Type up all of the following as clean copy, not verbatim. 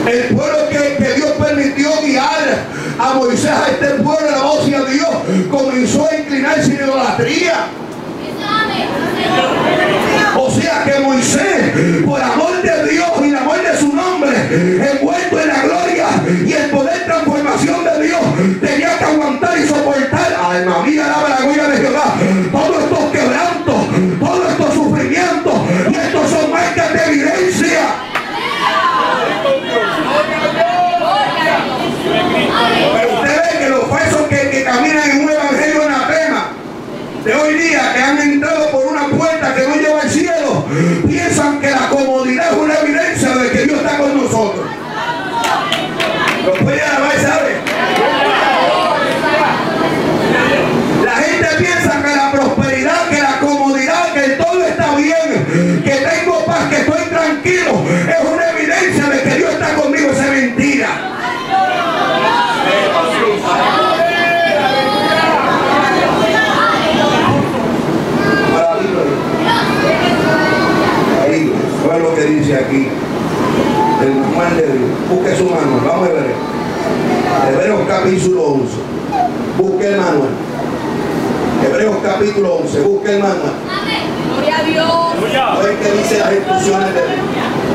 El pueblo que Dios permitió guiar a Moisés, a este pueblo, la voz de Dios, comenzó a inclinarse en idolatría. O sea que Moisés, por amor de Dios y el amor de su nombre, envuelto en la gloria y el poder transformación de Dios, tenía que aguantar y soportar, alma mía, alaba la gloria de Jehová, todos estos quebrantos, todos estos sufrimientos, y estos son marcas de evidencia. Pero usted ve que los falsos que caminan en un evangelio anatema de hoy día, que han entrado por una puerta que no lleva al cielo, piensan que la comodidad es una evidencia de que Dios está con nosotros. ¿Lo puede alabar, sabe? La gente piensa que la prosperidad, que la comodidad, que todo está bien, que tengo paz, que estoy tranquilo, es una evidencia de que Dios está conmigo. Esa es mentira. Ahí, ¿cuál es lo que dice aquí? El manual de Dios. Busque su manual, vamos a ver. Hebreos capítulo 11. Busque el manual. Hebreos capítulo 11. Busque el manual. Gloria a Dios. ¿Ven qué dice las instrucciones de Dios?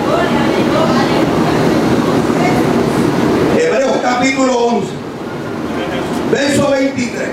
Hebreos capítulo 11. Verso 23.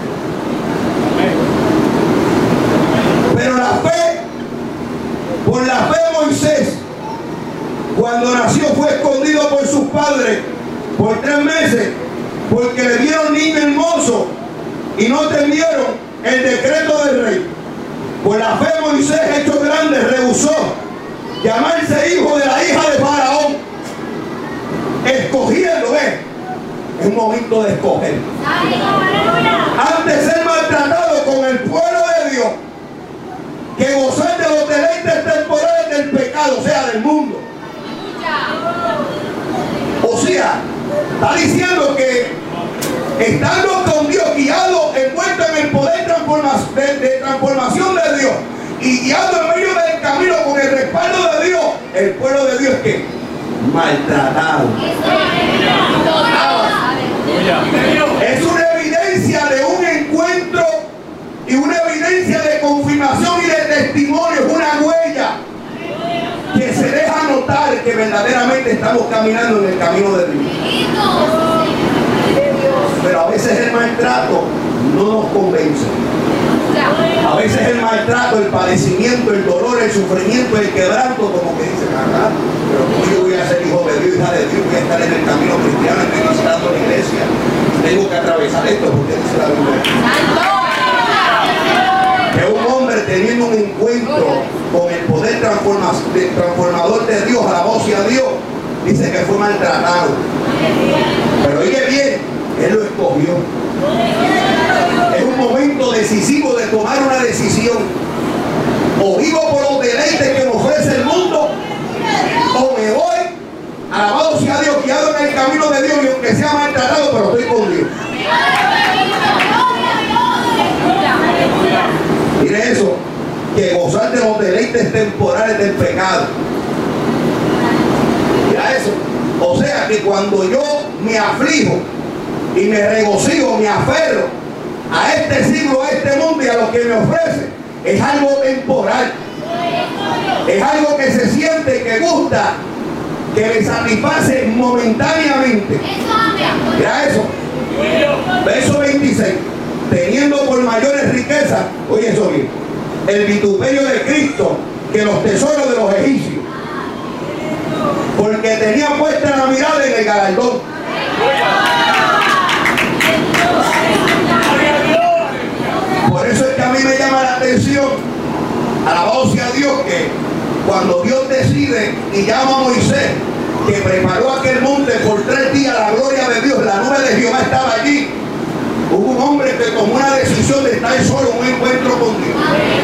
Pero la fe, por la fe Moisés, cuando nació, fue escondido por sus padres por 3 meses, porque le vieron niño hermoso y no temieron el decreto del rey. Por la fe Moisés, hecho grande, rehusó llamarse hijo de la hija de Faraón, escogiendo, es un momento de escoger. Antes de ser maltratado con el pueblo de Dios, que gozar de los deleites temporales del pecado, o sea, del mundo. O sea, está diciendo que estando con Dios, guiado, envuelto en el poder de transformación de Dios y guiado en medio del camino con el respaldo de Dios, el pueblo de Dios, ¿qué? Maltratado. Es una evidencia de un encuentro y una evidencia de confirmación y de testimonio, es una huella que se deja notar que verdaderamente estamos caminando en el camino de Dios. Pero a veces el maltrato no nos convence. A veces el maltrato, el padecimiento, el dolor, el sufrimiento, el quebranto, como que dicen, pero como yo voy a ser hijo de Dios, hija de Dios, voy a estar en el camino cristiano, estoy visitando la iglesia, tengo que atravesar esto, porque dice la Biblia. Que un hombre teniendo un encuentro con el poder transformador de Dios, a la voz y a Dios, dice que fue maltratado. Pero oye bien, él lo escogió. Es un momento decisivo de tomar una decisión. O vivo por los deleites que me ofrece el mundo, o me voy, alabado sea Dios, guiado en el camino de Dios, y aunque sea maltratado, pero estoy con Dios. Mire eso, que gozar de los deleites temporales del pecado. Mira eso. O sea que cuando yo me aflijo y me regocijo, me aferro a este siglo, a este mundo y a lo que me ofrece, es algo temporal. Es algo que se siente, que gusta, que me satisface momentáneamente. Mira eso. Verso 26. Teniendo por mayores riquezas, oye eso bien, el vituperio de Cristo que los tesoros de los egipcios, porque tenía puesta la mirada en el galardón. Por eso es que a mí me llama la atención, alabado sea Dios, que cuando Dios decide y llama a Moisés, que preparó aquel monte por 3 días, la gloria de Dios, la nube de Jehová estaba allí. Hubo un hombre que tomó una decisión de estar solo en un encuentro con Dios.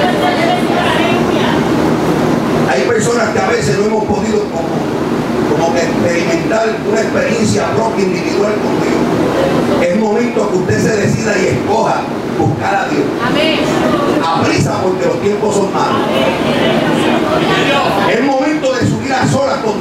Hay personas que a veces no hemos podido como que experimentar una experiencia propia, individual con Dios. Es momento que usted se decida y escoja buscar a Dios. A prisa, porque los tiempos son malos. Es momento de subir a solas con